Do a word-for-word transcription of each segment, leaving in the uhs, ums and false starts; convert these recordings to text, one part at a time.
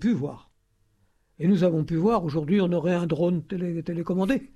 pu voir. Et nous avons pu voir, aujourd'hui on aurait un drone télé, télécommandé.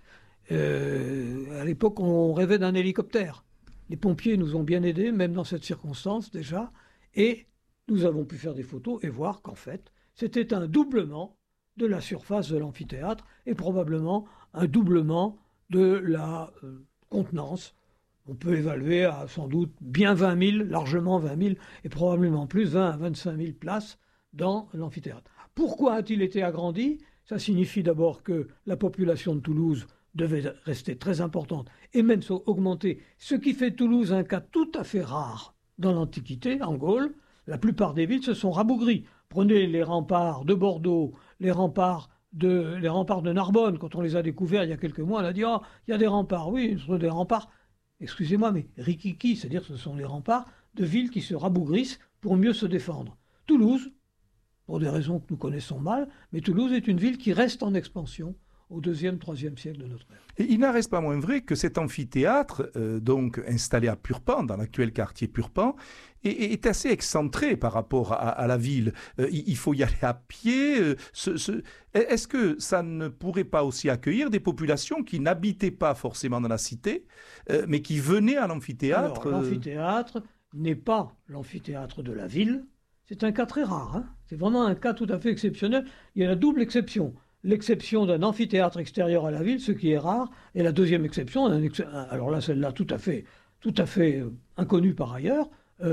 Euh, à l'époque on rêvait d'un hélicoptère. Les pompiers nous ont bien aidés, même dans cette circonstance déjà, et nous avons pu faire des photos et voir qu'en fait c'était un doublement de la surface de l'amphithéâtre et probablement un doublement de la euh, contenance. On peut évaluer à sans doute bien vingt mille, largement vingt mille, et probablement plus, vingt à vingt-cinq mille places dans l'amphithéâtre. Pourquoi a-t-il été agrandi? Ça signifie d'abord que la population de Toulouse devait rester très importante et même augmenter, ce qui fait Toulouse un cas tout à fait rare dans l'Antiquité, en Gaule. La plupart des villes se sont rabougries. Prenez les remparts de Bordeaux, les remparts de, les remparts de Narbonne. Quand on les a découverts il y a quelques mois, on a dit « Oh, il y a des remparts. » Oui, ce sont des remparts, excusez-moi, mais rikiki, c'est-à-dire que ce sont les remparts de villes qui se rabougrissent pour mieux se défendre. Toulouse, pour des raisons que nous connaissons mal, mais Toulouse est une ville qui reste en expansion au deuxième, troisième siècle de notre ère. Et il n'en reste pas moins vrai que cet amphithéâtre, euh, donc installé à Purpan, dans l'actuel quartier Purpan, est, est assez excentré par rapport à, à la ville. Euh, il faut y aller à pied. Euh, ce, ce... Est-ce que ça ne pourrait pas aussi accueillir des populations qui n'habitaient pas forcément dans la cité, euh, mais qui venaient à l'amphithéâtre? Alors, l'amphithéâtre n'est pas l'amphithéâtre de la ville. C'est un cas très rare. Hein. C'est vraiment un cas tout à fait exceptionnel. Il y a la double exception. L'exception d'un amphithéâtre extérieur à la ville, ce qui est rare, et la deuxième exception, un ex... alors là, celle-là, tout à fait, tout à fait euh, inconnue par ailleurs,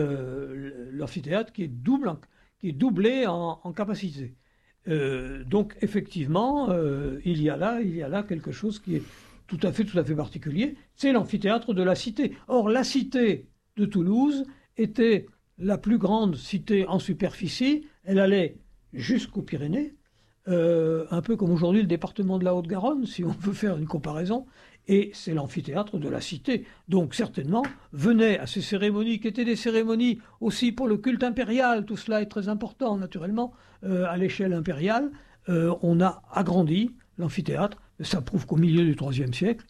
euh, l'amphithéâtre qui est, double, qui est doublé en, en capacité. Euh, donc, effectivement, euh, il y a là, il y a là quelque chose qui est tout à fait, tout à fait particulier. C'est l'amphithéâtre de la cité. Or, la cité de Toulouse était la plus grande cité en superficie. Elle allait jusqu'aux Pyrénées. Euh, un peu comme aujourd'hui le département de la Haute-Garonne, si on veut faire une comparaison, et c'est l'amphithéâtre de la cité. Donc certainement, venaient à ces cérémonies, qui étaient des cérémonies aussi pour le culte impérial, tout cela est très important naturellement, euh, à l'échelle impériale, euh, on a agrandi l'amphithéâtre, ça prouve qu'au milieu du troisième siècle,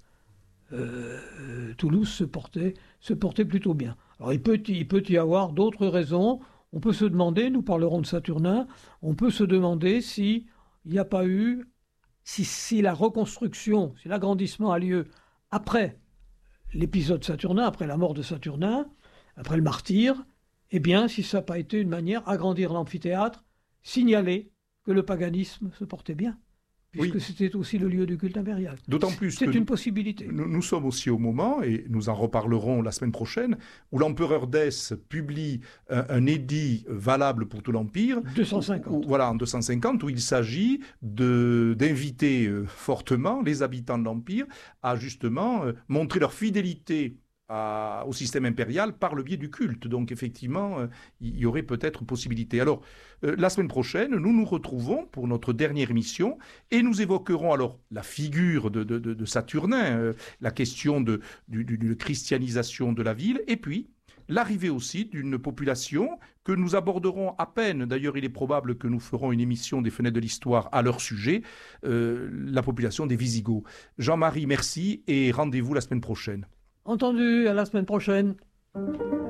euh, Toulouse se portait, se portait plutôt bien. Alors il peut, il peut y avoir d'autres raisons, on peut se demander, nous parlerons de Saturnin, on peut se demander si il n'y a pas eu, si, si la reconstruction, si l'agrandissement a lieu après l'épisode Saturnin, après la mort de Saturnin, après le martyre, eh bien, si ça n'a pas été une manière d'agrandir l'amphithéâtre, signaler que le paganisme se portait bien, puisque oui. C'était aussi le lieu du culte impérial. D'autant plus c'est que une possibilité. Nous, nous sommes aussi au moment, et nous en reparlerons la semaine prochaine, où l'empereur Dès publie un, un édit valable pour tout l'Empire. deux cent cinquante. Où, voilà, en deux cent cinquante, où il s'agit de, d'inviter euh, fortement les habitants de l'Empire à justement euh, montrer leur fidélité à, au système impérial par le biais du culte. Donc effectivement, euh, il y aurait peut-être possibilité. Alors, euh, la semaine prochaine, nous nous retrouvons pour notre dernière émission et nous évoquerons alors la figure de, de, de, de Saturnin, euh, la question de, du, du, de christianisation de la ville, et puis l'arrivée aussi d'une population que nous aborderons à peine. D'ailleurs, il est probable que nous ferons une émission des Fenêtres de l'Histoire à leur sujet, euh, la population des Visigoths. Jean-Marie, merci et rendez-vous la semaine prochaine. Entendu, à la semaine prochaine.